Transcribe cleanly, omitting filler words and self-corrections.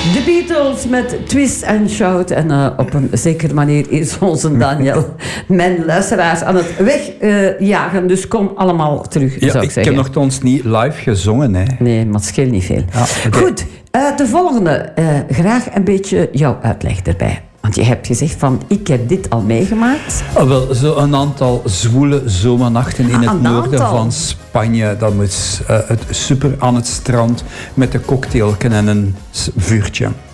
De Beatles met Twist and Shout. En op een zekere manier is onze Daniel mijn luisteraars aan het wegjagen. Dus kom allemaal terug, zou ik zeggen. Ik heb nogthans niet live gezongen. Hè. Nee, maar het scheelt niet veel. Ja, okay. Goed, de volgende. Graag een beetje jouw uitleg erbij. Want je hebt gezegd van, ik heb dit al meegemaakt. Wel, zo een aantal zwoele zomernachten in het noorden van Spanje. Dat moet super aan het strand met een cocktailken en een vuurtje.